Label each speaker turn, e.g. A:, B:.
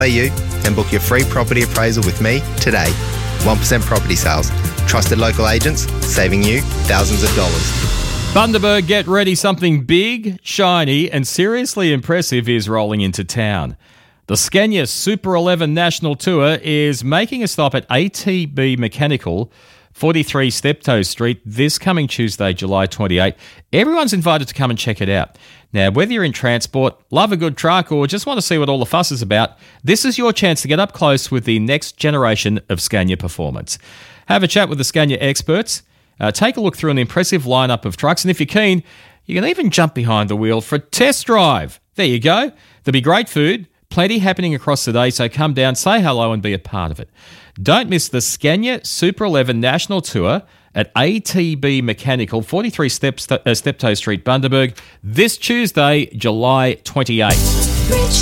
A: and book your free property appraisal with me today. 1% Property Sales. Trusted local agents, saving you thousands of dollars.
B: Bundaberg, get ready. Something big, shiny and seriously impressive is rolling into town. The Scania Super 11 National Tour is making a stop at ATB Mechanical, 43 Steptoe Street, this coming Tuesday, July 28. Everyone's invited to come and check it out. Now, whether you're in transport, love a good truck, or just want to see what all the fuss is about, this is your chance to get up close with the next generation of Scania performance. Have a chat with the Scania experts. Take a look through an impressive lineup of trucks, and if you're keen, you can even jump behind the wheel for a test drive. There you go. There'll be great food, plenty happening across the day, so come down, say hello and be a part of it. Don't miss the Scania Super 11 National Tour at ATB Mechanical, 43 Steptoe Street, Bundaberg, this Tuesday, July 28.